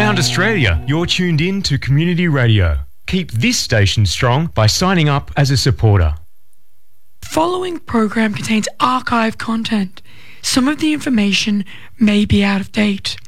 Around Australia, you're tuned in to Community Radio. Keep this station strong by signing up as a supporter. Following program contains archive content. Some of the information may be out of date.